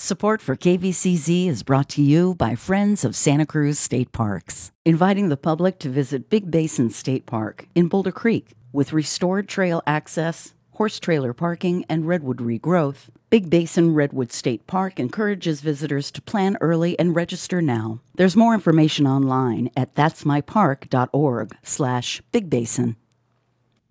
Support for KVCZ is brought to you by Friends of Santa Cruz State Parks, inviting the public to visit Big Basin State Park in Boulder Creek. With restored trail access, horse trailer parking, and redwood regrowth, Big Basin Redwood State Park encourages visitors to plan early and register now. There's more information online at that'smypark.org/bigbasin.